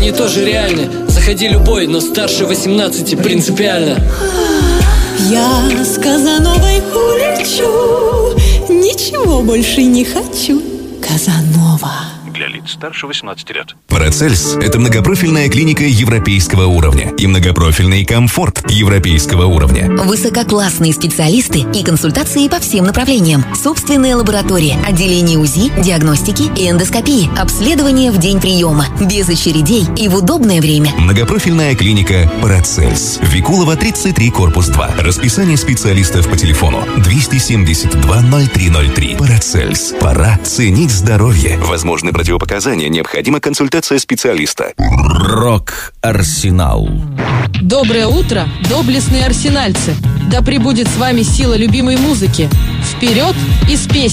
они тоже реальны. Заходи любой, но старше 18 принципиально. Я с Казановой улечу, ничего больше не хочу. Казанова. Для лиц старше 18 лет. Парацельс – это многопрофильная клиника европейского уровня и многопрофильный комфорт европейского уровня. Высококлассные специалисты и консультации по всем направлениям. Собственная лаборатория, отделение УЗИ, диагностики и эндоскопии. Обследование в день приема. Без очередей и в удобное время. Многопрофильная клиника Парацельс. Викулова, 33, корпус 2. Расписание специалистов по телефону 272 0303. Парацельс. Пора ценить здоровье. Возможны противопоказания, необходима консультация специалиста. Рок-Арсенал. Доброе утро, доблестные арсенальцы! Да пребудет с вами сила любимой музыки. Вперед и с песней!